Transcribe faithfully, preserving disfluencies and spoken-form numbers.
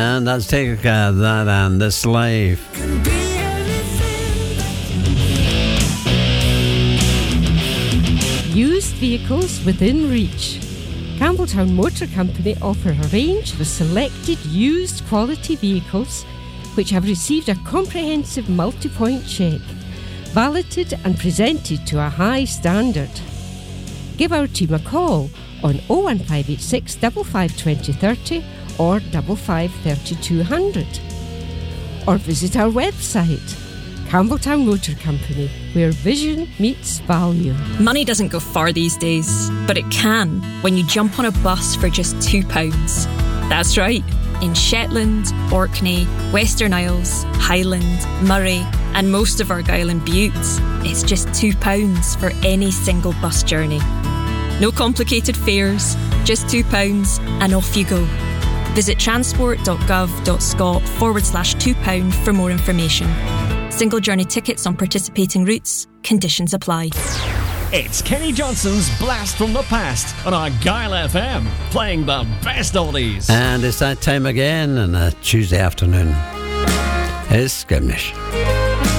And let's take uh, that and This Life. Used vehicles within reach. Campbelltown Motor Company offer a range of selected used quality vehicles which have received a comprehensive multi-point check, validated and presented to a high standard. Give our team a call on oh one five eight six, five five two oh three oh or five five three two hundred. Or visit our website, Campbelltown Motor Company, where vision meets value. Money doesn't go far these days, but it can when you jump on a bus for just two pounds. That's right. In Shetland, Orkney, Western Isles, Highland, Murray, and most of Argyll and Bute, it's just two pounds for any single bus journey. No complicated fares, just two pounds, and off you go. Visit transport.gov.scot forward slash two pound for more information. Single journey tickets on participating routes. Conditions apply. It's Kenny Johnson's Blast from the Past on Argyll F M, playing the best oldies. And it's that time again on a Tuesday afternoon. It's Skirmish.